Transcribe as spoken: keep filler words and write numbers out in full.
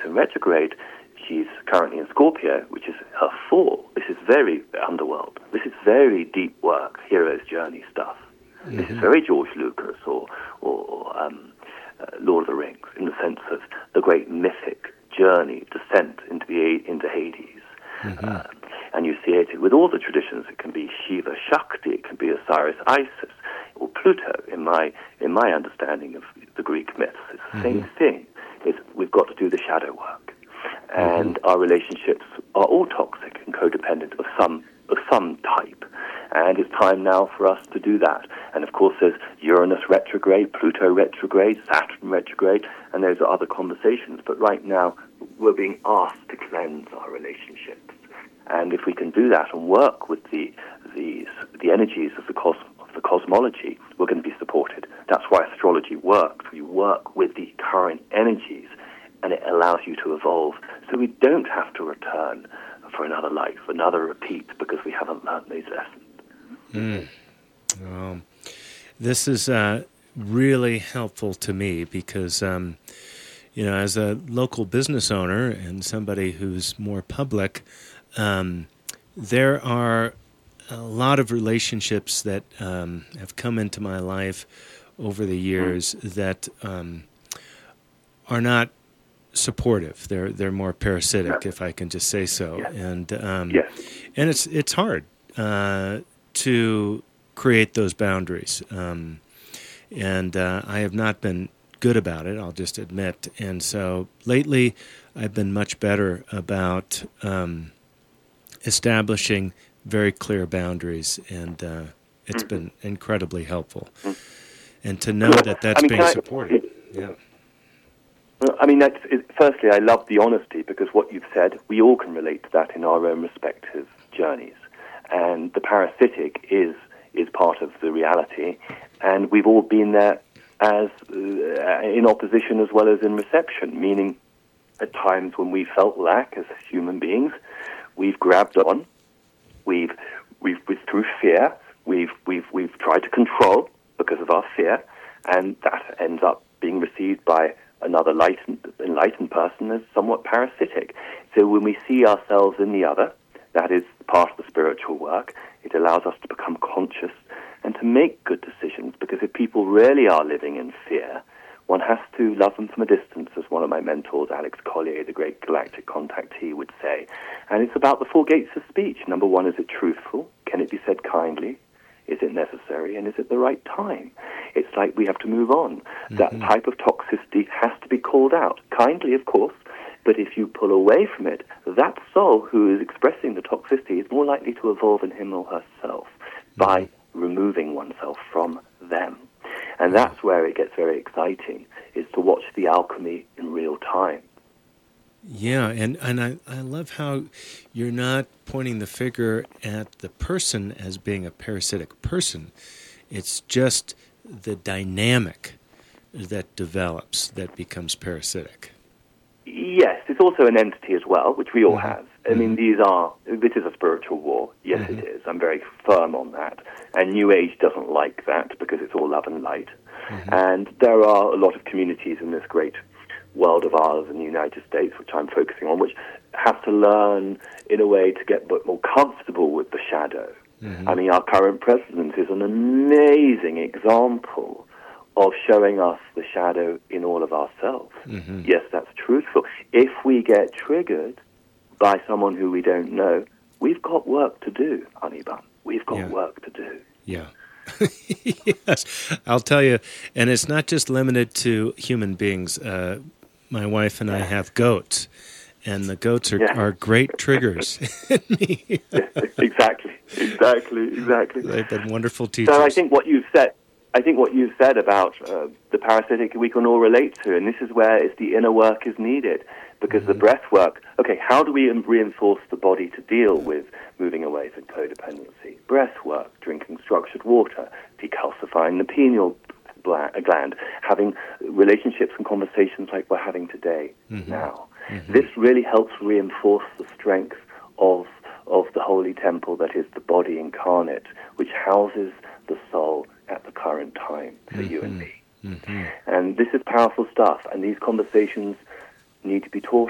in retrograde, she's currently in Scorpio, which is her fall. This is very underworld. This is very deep work, hero's journey stuff. Mm-hmm. This is very George Lucas or, or um, uh, Lord of the Rings, in the sense of the great mythic journey, descent into the into Hades. Mm-hmm. Uh, and you see it with all the traditions. It can be Shiva Shakti, it can be Osiris Isis, or Pluto. In my in my understanding of the Greek myths, it's the mm-hmm. same thing. Is we've got to do the shadow work, and mm-hmm. our relationships are all toxic and codependent of some of some type. And it's time now for us to do that. And of course, there's Uranus retrograde, Pluto retrograde, Saturn retrograde, and those are other conversations. But right now, we're being asked to cleanse our relationships. And if we can do that and work with the the, the energies of the, cos, of the cosmology, we're going to be supported. That's why astrology works. We work with the current energies, and it allows you to evolve. So we don't have to return for another life, another repeat, because we haven't learned these lessons. Mm. Um, this is uh, really helpful to me because, um, you know, as a local business owner and somebody who's more public, um, there are a lot of relationships that um, have come into my life over the years that um, are not supportive. They're they're more parasitic, if I can just say so. Yes. And um, yes. and it's it's hard uh, to create those boundaries. Um, and uh, I have not been good about it, I'll just admit. And so lately, I've been much better about um, establishing very clear boundaries, and uh, it's mm-hmm. been incredibly helpful. Mm-hmm. And to know that that's I mean, being I, supported. Yeah. I mean, that's, it, firstly, I love the honesty, because what you've said, we all can relate to that in our own respective journeys. And the parasitic is is part of the reality, and we've all been there as uh, in opposition as well as in reception, meaning at times when we felt lack as human beings, we've grabbed on, we've we've, we've through fear, we've we've we've tried to control because of our fear, and that ends up being received by another enlightened, enlightened person as somewhat parasitic. So when we see ourselves in the other, that is part of the spiritual work. It allows us to become conscious and to make good decisions, because if people really are living in fear, one has to love them from a distance, as one of my mentors, Alex Collier, the great galactic contactee, would say. And it's about the four gates of speech. Number one, is it truthful? Can it be said kindly? Is it necessary? And is it the right time? It's like we have to move on. Mm-hmm. That type of toxicity has to be called out. Kindly, of course, but if you pull away from it, that soul who is expressing the toxicity is more likely to evolve in him or herself mm-hmm. by removing oneself from them. And that's where it gets very exciting, is to watch the alchemy in real time. Yeah, and, and I, I love how you're not pointing the finger at the person as being a parasitic person. It's just the dynamic that develops that becomes parasitic. Yes, it's also an entity as well, which we all mm-hmm. have. I mean, these are, this is a spiritual war. Yes, mm-hmm. it is. I'm very firm on that. And New Age doesn't like that, because it's all love and light. Mm-hmm. And there are a lot of communities in this great world of ours in the United States, which I'm focusing on, which have to learn in a way to get more comfortable with the shadow. Mm-hmm. I mean, our current president is an amazing example of showing us the shadow in all of ourselves. Mm-hmm. Yes, that's truthful. If we get triggered by someone who we don't know, we've got work to do, Honeybun. We've got yeah. work to do. Yeah. Yes, I'll tell you. And it's not just limited to human beings. Uh, my wife and yeah. I have goats, and the goats are, yeah. are great triggers in me. Yeah, exactly, exactly, exactly. They've been wonderful teachers. So I think what you've said, I think what you've said about uh, the parasitic we can all relate to, and this is where it's the inner work is needed, because mm-hmm. the breath work, okay, how do we reinforce the body to deal with moving away from codependency? Breath work, drinking structured water, decalcifying the pineal gland, having relationships and conversations like we're having today, mm-hmm. now. Mm-hmm. This really helps reinforce the strength of of the holy temple that is the body incarnate, which houses the soul at the current time for mm-hmm. you and me. Mm-hmm. And this is powerful stuff, and these conversations need to be taught